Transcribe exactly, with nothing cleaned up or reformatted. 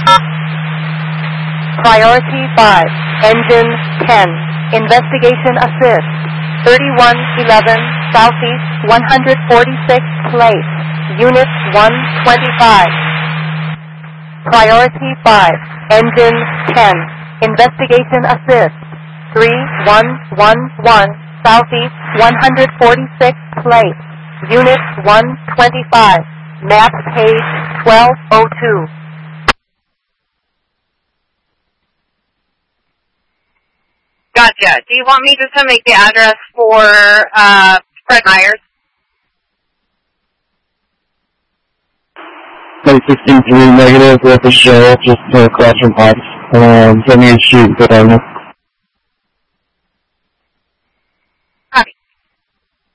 Priority five, Engine ten, Investigation Assist, thirty-one eleven Southeast one hundred forty-sixth Place, Unit one twenty-five. Priority five, Engine ten, Investigation Assist, three one one one Southeast one hundred forty-sixth Place, Unit one twenty-five, map page twelve oh two. Gotcha. Do you want me just to make the address for uh, Fred Myers? Plate sixteen three negative with a sheriff just uh, across from Pipes. Um, send me a shoot, but I don't know.